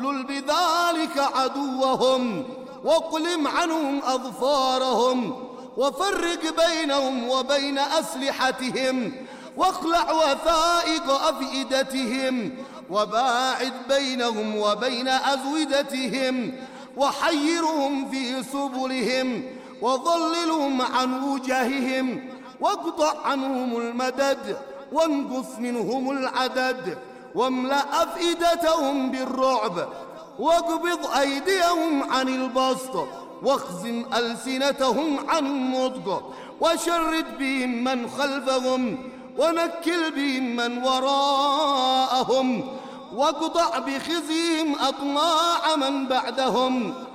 واخلل بذلك عدوهم، واقلم عنهم أظفارهم، وفرق بينهم وبين أسلحتهم، واخلع وثائق أفئدتهم، وباعد بينهم وبين أزودتهم، وحيرهم في سبلهم، وضللهم عن وجههم، واقطع عنهم المدد، وانقص منهم العدد، واملأ أفئدتهم بالرعب، واقبض أيديهم عن البسط، واخزن ألسنتهم عن النطق، وشرد بهم من خلفهم، ونكل بهم من وراءهم، واقطع بخزيهم أطماع من بعدهم.